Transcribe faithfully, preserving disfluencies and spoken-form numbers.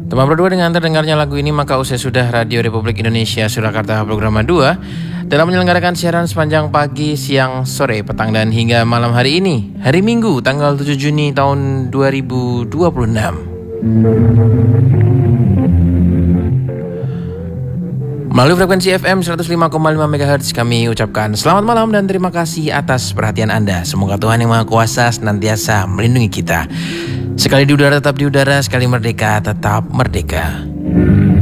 Teman berdua dengan terdengarnya lagu ini, maka usai sudah Radio Republik Indonesia Surakarta program dua dalam menyelenggarakan siaran sepanjang pagi, siang, sore, petang, dan hingga malam hari ini, hari Minggu, tanggal tujuh Juni tahun dua ribu dua puluh enam. Melalui frekuensi F M seratus lima koma lima megahertz kami ucapkan selamat malam dan terima kasih atas perhatian Anda. Semoga Tuhan Yang Maha Kuasa senantiasa melindungi kita. Sekali di udara tetap di udara, sekali merdeka tetap merdeka.